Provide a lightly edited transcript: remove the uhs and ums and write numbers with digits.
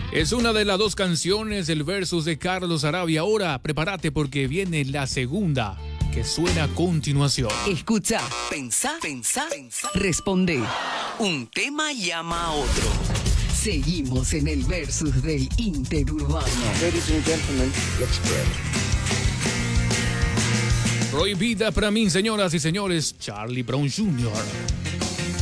Es una de las dos canciones del versus de Carlos Arabia. Ahora prepárate porque viene la segunda, que suena a continuación. Escucha, pensá, responde. Un tema llama a otro. Seguimos en el versus del interurbano. Ladies and gentlemen, let's go. Prohibida para mí, señoras y señores, Charlie Brown Jr.